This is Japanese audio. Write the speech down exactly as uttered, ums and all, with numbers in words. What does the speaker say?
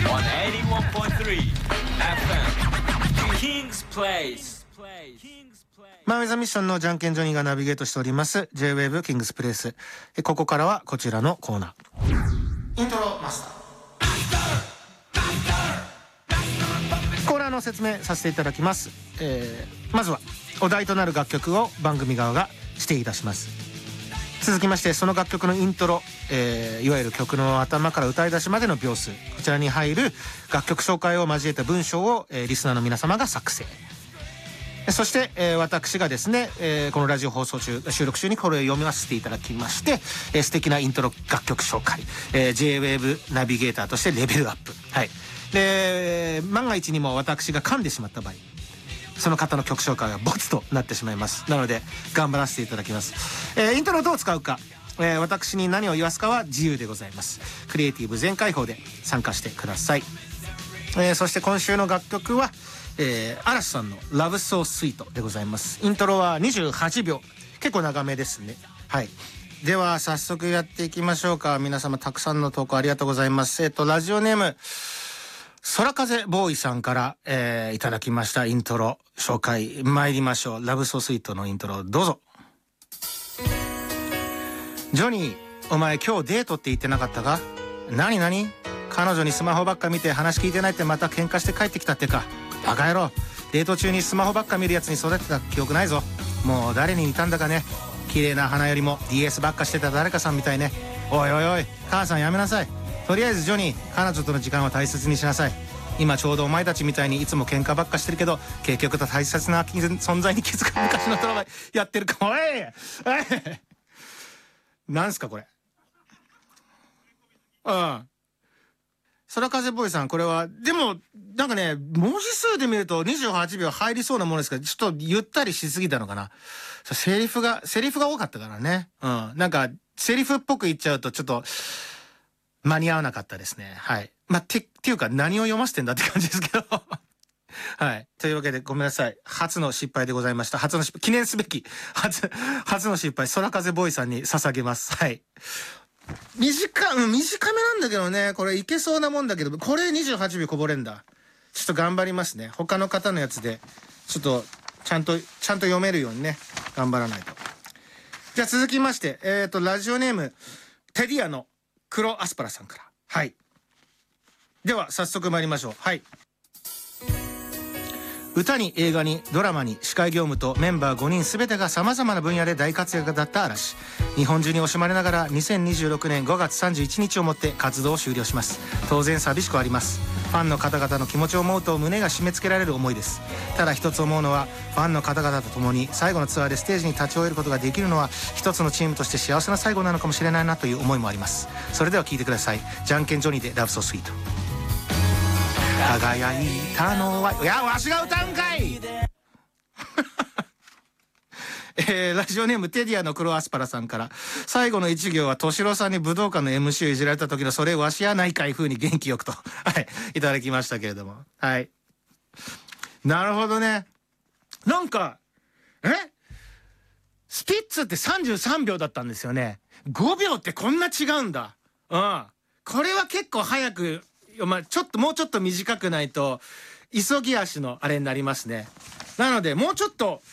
オンエイティワンポイントスリー エフエム King's Place。 マン・ウェザ・ミッションのじゃんけんジョニーがナビゲートしております ジェイウェーブ キングスプレイス。ここからはこちらのコーナー、イントロマスター。コーナーの説明させていただきます。えー、まずはお題となる楽曲を番組側が指定いたします。続きましてその楽曲のイントロ、えー、いわゆる曲の頭から歌い出しまでの秒数、こちらに入る楽曲紹介を交えた文章を、えー、リスナーの皆様が作成。そして、えー、私がですね、えー、このラジオ放送中収録中にこれを読みさせていただきまして、えー、素敵なイントロ楽曲紹介、えー、ジェイウェーブ ナビゲーターとしてレベルアップ。はい。で万が一にも私が噛んでしまった場合、その方の曲紹介はボツとなってしまいます。なので頑張らせていただきます。えー、イントロをどう使うか、えー、私に何を言わすかは自由でございます。クリエイティブ全開放で参加してください。えー、そして今週の楽曲は、えー、嵐さんの Love So Sweet でございます。イントロはにじゅうはちびょう、結構長めですね。はい。では早速やっていきましょうか。皆様たくさんの投稿ありがとうございます。えっとラジオネーム空風ボーイさんから、えー、いただきましたイントロ紹介参りましょう。 Love So Sweet のイントロどうぞ。ジョニー、お前今日デートって言ってなかったか？何何？彼女にスマホばっか見て話聞いてないってまた喧嘩して帰ってきたってか。バカ野郎、デート中にスマホばっか見るやつに育てた記憶ないぞ。もう誰に似たんだかね。綺麗な花よりも ディーエス ばっかしてた誰かさんみたいね。おいおいおい、母さんやめなさい。とりあえずジョニー、彼女との時間は大切にしなさい。今ちょうどお前たちみたいにいつも喧嘩ばっかしてるけど、結局大切な存在に気づく昔のドラマやってるか。おいなんすかこれ。うん空風ボーイさん、これはでもなんかね、文字数で見るとにじゅうはちびょう入りそうなものですけど、ちょっとゆったりしすぎたのかな。セリフがセリフが多かったからね。うんなんかセリフっぽく言っちゃうとちょっと間に合わなかったですね。はい。まあ、てっていうか何を読ませてんだって感じですけどはい。というわけでごめんなさい。初の失敗でございました。初の失敗、記念すべき初初の失敗、空風ボーイさんに捧げます。はい。短、うん、短めなんだけどね、これいけそうなもんだけど、これにじゅうはちびょうこぼれんだ。ちょっと頑張りますね。他の方のやつでちょっとちゃんとちゃんと読めるようにね頑張らないと。じゃあ続きまして、えっとラジオネームテディアの黒アスパラさんから。はい。では早速参りましょう。はい。歌に映画にドラマに司会業務とメンバーごにん全てが様々な分野で大活躍だった嵐。日本中に惜しまれながらにせんにじゅうろくねんごがつさんじゅういちにちをもって活動を終了します。当然寂しくあります。ファンの方々の気持ちを思うと胸が締め付けられる思いです。ただ一つ思うのは、ファンの方々と共に最後のツアーでステージに立ち終えることができるのは一つのチームとして幸せな最後なのかもしれないなという思いもあります。それでは聴いてください。じゃんけんジョニーで Love So Sweet。輝いたのは、いやわしが歌うんかいえー、ラジオネームテディアの黒アスパラさんから、最後の一行は敏郎さんに武道館の エムシー をいじられた時のそれわしやないかい風に元気よくとはいいただきましたけれども、はい。なるほどね。なんかえスピッツってさんじゅうさんびょうだったんですよね。ごびょうってこんな違うんだ。うんこれは結構早く、まあ、ちょっともうちょっと短くないと急ぎ足のあれになりますね。なのでもうちょっと